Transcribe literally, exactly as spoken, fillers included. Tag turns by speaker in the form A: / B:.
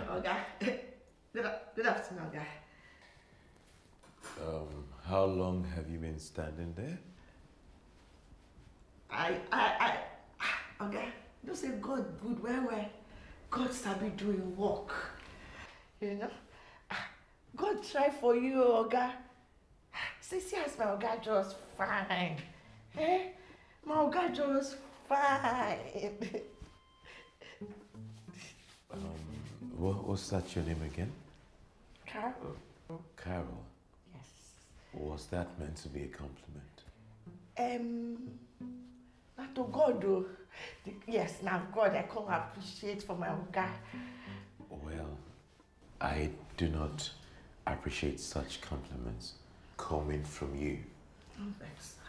A: Okay. Good, good afternoon, guy.
B: Um, how long have you been standing there?
A: I, I, I, okay. Don't say God good, where, where? God sabi doing work. You know? God try for you, Oga. See, see as my Oga just fine. Eh? My Oga just fine.
B: Um, what, what's that your name again?
A: Carol.
B: Carol.
A: Yes.
B: Was that meant to be a compliment?
A: Um, not to God though. Yes, now God, I can't appreciate for my Oga.
B: Well, I do not appreciate such compliments coming from you.
A: Oh, thanks.